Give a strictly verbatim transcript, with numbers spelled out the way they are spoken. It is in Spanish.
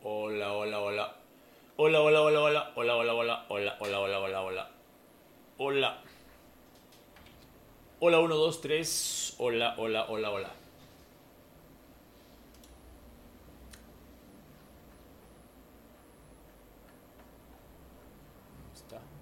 Hola, hola, hola. Hola, hola, hola, hola. Hola, hola, hola. Hola, hola, hola, hola, hola. Hola. Hola, uno, dos, tres. Hola, hola, hola, hola. Está.